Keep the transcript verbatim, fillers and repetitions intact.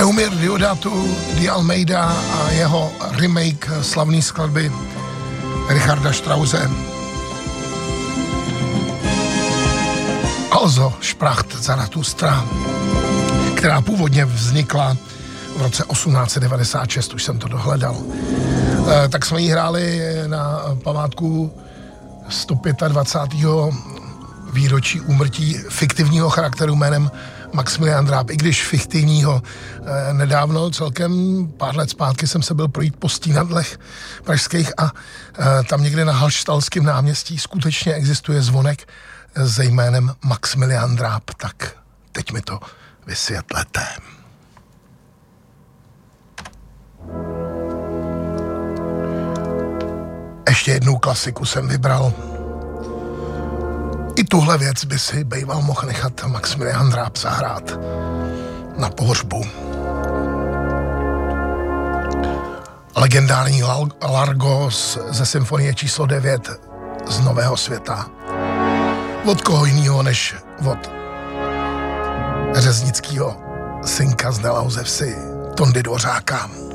Eumir Deodato de Almeida a jeho remake slavné skladby Richarda Strause. Also Spracht Zarathustra, která původně vznikla v roce osmnáct set devadesát šest, už jsem to dohledal. E, tak jsme ji hráli na památku sto dvacátého pátého výročí úmrtí fiktivního charakteru jménem Maximilian Dráb, i když fiktivního. E, nedávno, celkem pár let zpátky, jsem se byl projít po stínadlech pražských a e, tam někde na Hallštalském náměstí skutečně existuje zvonek se jménem Maximilian Dráb. Tak teď mi to vysvětlete. Ještě jednu klasiku jsem vybral. I tuhle věc by si bejval mohl nechat Maximilian Dráb zahrát na pohřbu. Legendární Largo ze symfonie číslo devět z Nového světa. Od koho jinýho než od řeznického synka z Nelauzevsi, Tondy Dvořáka.